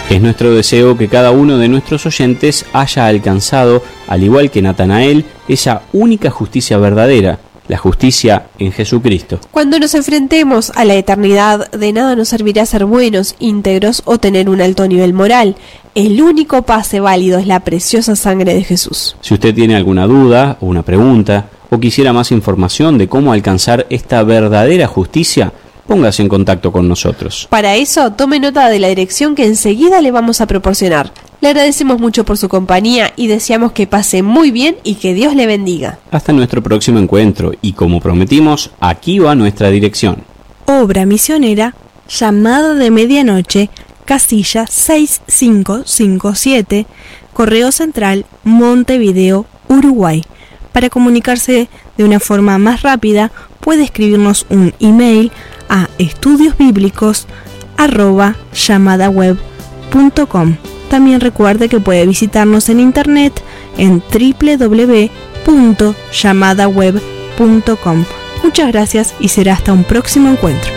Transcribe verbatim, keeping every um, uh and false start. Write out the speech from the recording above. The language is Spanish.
Es nuestro deseo que cada uno de nuestros oyentes haya alcanzado, al igual que Natanael, esa única justicia verdadera, la justicia en Jesucristo. Cuando nos enfrentemos a la eternidad, de nada nos servirá ser buenos, íntegros o tener un alto nivel moral. El único pase válido es la preciosa sangre de Jesús. Si usted tiene alguna duda o una pregunta, o quisiera más información de cómo alcanzar esta verdadera justicia, póngase en contacto con nosotros. Para eso, tome nota de la dirección que enseguida le vamos a proporcionar. Le agradecemos mucho por su compañía y deseamos que pase muy bien y que Dios le bendiga. Hasta nuestro próximo encuentro y como prometimos, aquí va nuestra dirección. Obra misionera, Llamada de Medianoche, casilla seis cinco cinco siete, Correo Central, Montevideo, Uruguay. Para comunicarse de una forma más rápida, puede escribirnos un email a estudiosbíblicos arroba llamadaweb punto com. También recuerde que puede visitarnos en internet en doble u doble u doble u punto llamadaweb punto com. Muchas gracias y será hasta un próximo encuentro.